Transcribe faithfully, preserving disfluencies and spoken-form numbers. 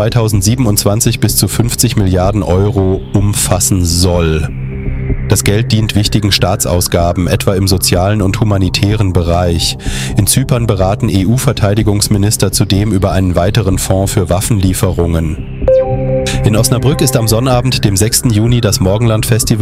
zweitausendsiebenundzwanzig bis zu fünfzig Milliarden Euro umfassen soll. Das Geld dient wichtigen Staatsausgaben, etwa im sozialen und humanitären Bereich. In Zypern beraten E U-Verteidigungsminister zudem über einen weiteren Fonds für Waffenlieferungen. In Osnabrück ist am Sonnabend, dem sechsten Juni, das Morgenland-Festival